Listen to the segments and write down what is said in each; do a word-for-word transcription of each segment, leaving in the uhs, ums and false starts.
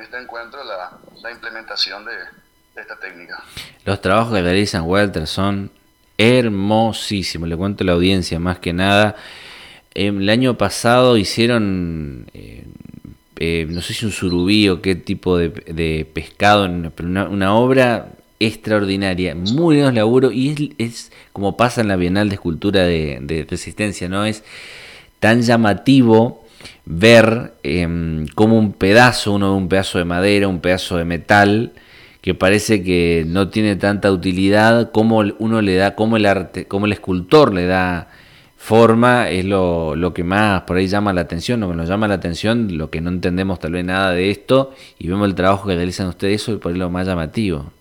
este encuentro la, la implementación de, de esta técnica. Los trabajos que realizan Walter son hermosísimos, le cuento a la audiencia más que nada. El año pasado hicieron, eh, eh, no sé si un surubí o qué tipo de, de pescado, pero una, una obra extraordinaria, muy buenos laburo y es, es como pasa en la Bienal de Escultura de, de Resistencia, ¿no? Es tan llamativo ver eh, como un pedazo, uno ve un pedazo de madera, un pedazo de metal, que parece que no tiene tanta utilidad, como uno le da, como el arte, como el escultor le da forma, es lo, lo que más por ahí llama la atención, lo que nos llama la atención, lo que no entendemos tal vez nada de esto, y vemos el trabajo que realizan ustedes, eso es por ahí lo más llamativo.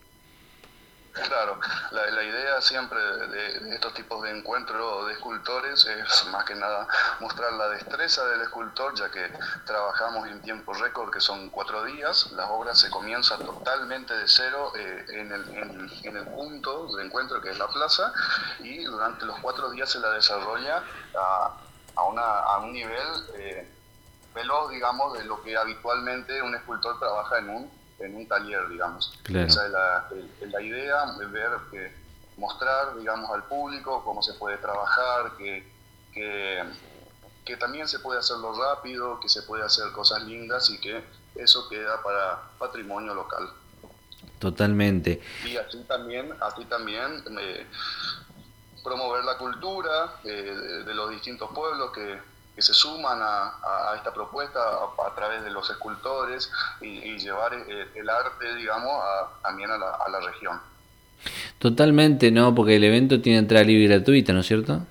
Claro, la, la idea siempre de, de estos tipos de encuentros de escultores es más que nada mostrar la destreza del escultor, ya que trabajamos en tiempo récord, que son cuatro días. Las obras se comienzan totalmente de cero eh, en, el, en, en el punto de encuentro, que es la plaza, y durante los cuatro días se la desarrolla a, a, una, a un nivel eh, veloz, digamos, de lo que habitualmente un escultor trabaja en un en un taller, digamos. Claro. Esa es la, el, la idea, de ver, que mostrar, digamos, al público cómo se puede trabajar, que, que, que también se puede hacerlo rápido, que se puede hacer cosas lindas y que eso queda para patrimonio local. Totalmente. Y así también, así también eh, promover la cultura eh, de, de los distintos pueblos que, que se suman a, a esta propuesta a, a, través de los escultores y, y llevar el, el arte, digamos, a, también a la, a la región. Totalmente, ¿no? Porque el evento tiene entrada libre y gratuita, ¿no es cierto?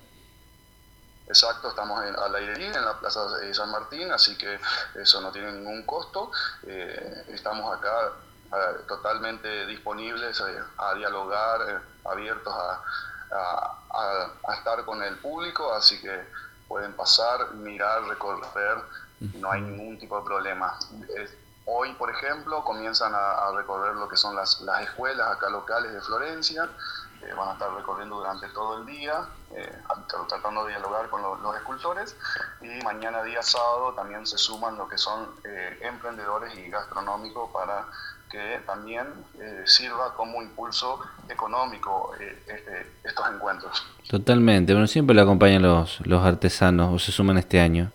Exacto, estamos en, al aire libre en la Plaza de San Martín, así que eso no tiene ningún costo. Eh, estamos acá eh, totalmente disponibles eh, a dialogar, eh, abiertos a, a, a, a estar con el público, así que pueden pasar, mirar, recorrer, no hay ningún tipo de problema. Es, hoy, por ejemplo, comienzan a, a recorrer lo que son las, las escuelas acá locales de Florencia. Eh, van a estar recorriendo durante todo el día, eh, tratando de dialogar con lo, los escultores, y mañana día sábado también se suman lo que son eh, emprendedores y gastronómicos para que también eh, sirva como impulso económico eh, este, estos encuentros. Totalmente. Bueno, siempre lo acompañan los, los artesanos, o se suman este año.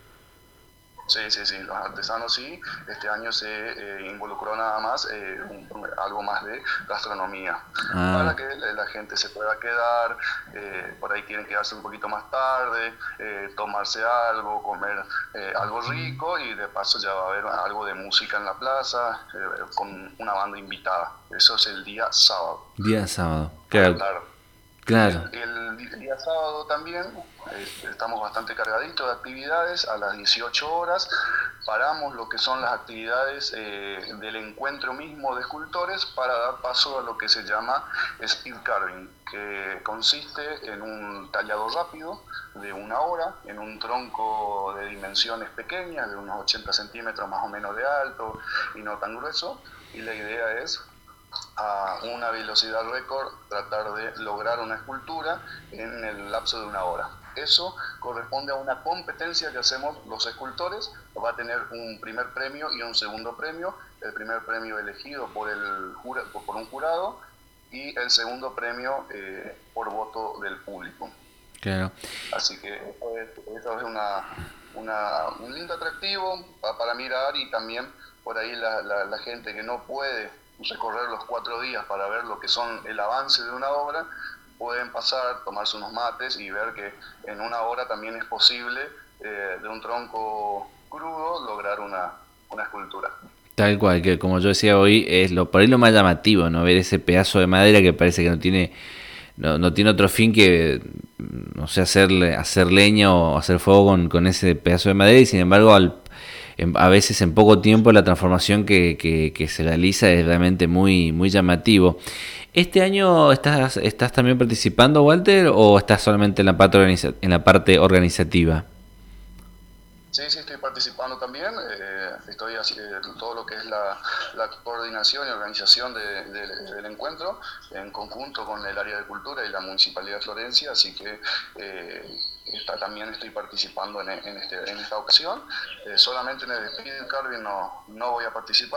Sí, sí, sí, los artesanos sí. Este año se eh, involucró nada más eh, un, un, algo más de gastronomía, para Ah, que la gente se pueda quedar, eh, por ahí quieren quedarse un poquito más tarde, eh, tomarse algo, comer eh, algo rico, y de paso ya va a haber algo de música en la plaza eh, con una banda invitada. Eso es el día sábado. día sábado. Ah, Claro, claro. Y claro. el, el día sábado también eh, estamos bastante cargaditos de actividades. A las dieciocho horas paramos lo que son las actividades eh, del encuentro mismo de escultores para dar paso a lo que se llama speed carving, que consiste en un tallado rápido de una hora en un tronco de dimensiones pequeñas, de unos ochenta centímetros más o menos de alto y no tan grueso. Y la idea es, a una velocidad récord, tratar de lograr una escultura en el lapso de una hora. Eso corresponde a una competencia que hacemos los escultores. Va a tener un primer premio y un segundo premio. El primer premio elegido por, el jura, por un jurado, y el segundo premio eh, por voto del público. Claro. Así que eso es, eso es una, una, un lindo atractivo para, para mirar, y también por ahí la, la, la gente que no puede recorrer los cuatro días para ver lo que son el avance de una obra, pueden pasar, tomarse unos mates y ver que en una hora también es posible eh, de un tronco crudo lograr una, una escultura. Tal cual, que como yo decía hoy, es lo por ahí lo más llamativo, ¿no? Ver ese pedazo de madera que parece que no tiene, no, no tiene otro fin que, no sé, hacer, hacer leña o hacer fuego con, con ese pedazo de madera, y sin embargo, al, en, a veces en poco tiempo la transformación que, que, que se realiza es realmente muy, muy llamativo. ¿Este año estás, estás también participando, Walter, o estás solamente en la parte, organiza, en la parte organizativa? Sí, sí, estoy participando también. Eh, estoy haciendo todo lo que es la, la coordinación y organización de, de, del encuentro en conjunto con el área de cultura y la Municipalidad de Florencia, así que eh, está, también estoy participando en, en, este, en esta ocasión. Eh, solamente en el speed carving no, no voy a participar.